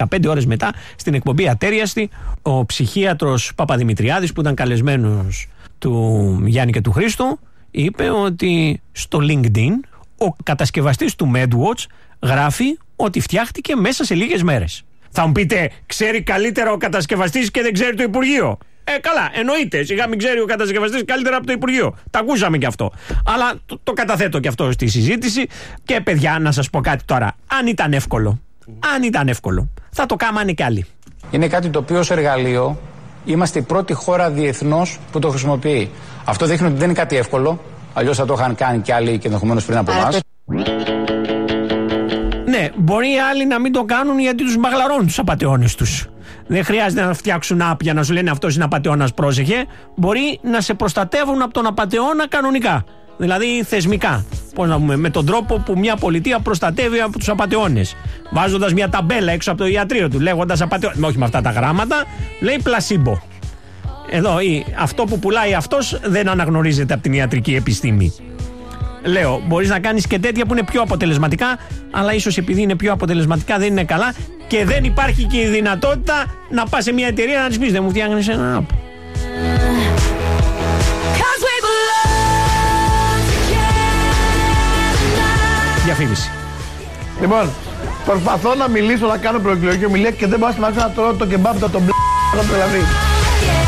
15 ώρες μετά, στην εκπομπή Ατέριαστη, ο ψυχίατρος Παπαδημητριάδης, που ήταν καλεσμένος του Γιάννη και του Χρήστου, είπε ότι στο LinkedIn ο κατασκευαστής του MedWatch γράφει ότι φτιάχτηκε μέσα σε λίγες μέρες. Θα μου πείτε, ξέρει καλύτερα ο κατασκευαστής και δεν ξέρει το Υπουργείο. Καλά, εννοείται. Σιγά μην ξέρει ο κατασκευαστής καλύτερα από το Υπουργείο. Τα ακούσαμε κι αυτό. Αλλά το καταθέτω κι αυτό στη συζήτηση. Και παιδιά, να σας πω κάτι τώρα. Αν ήταν εύκολο, θα το κάμανε κι άλλοι. Είναι κάτι το οποίο ως εργαλείο είμαστε η πρώτη χώρα διεθνώς που το χρησιμοποιεί. Αυτό δείχνει ότι δεν είναι κάτι εύκολο. Αλλιώς θα το είχαν κάνει κι άλλοι και ενδεχομένως πριν από εμάς. Ναι, μπορεί οι άλλοι να μην το κάνουν γιατί τους μπαγλαρώνουν τους απατεώνες τους. Δεν χρειάζεται να φτιάξουν app για να σου λένε αυτός είναι απατεώνας, πρόσεχε. Μπορεί να σε προστατεύουν από τον απατεώνα κανονικά. Δηλαδή θεσμικά. Πώς να πούμε, με τον τρόπο που μια πολιτεία προστατεύει από τους απατεώνες. Βάζοντας μια ταμπέλα έξω από το ιατρείο του, λέγοντας απατεώνες. Όχι με αυτά τα γράμματα, λέει πλασίμπο. Εδώ αυτό που πουλάει αυτός δεν αναγνωρίζεται από την ιατρική επιστήμη. Λέω, μπορείς να κάνεις και τέτοια που είναι πιο αποτελεσματικά, αλλά ίσως επειδή είναι πιο αποτελεσματικά δεν είναι καλά και δεν υπάρχει και η δυνατότητα να πας σε μια εταιρεία να της πεις, δεν μου φτιάχνεις ένα app. Διαφήμιση. Λοιπόν, προσπαθώ να μιλήσω, να κάνω προεκλογική ομιλία και δεν μπορώ να σταματήσω να τρώω το κεμπάπ το μπλ' δηλαδή.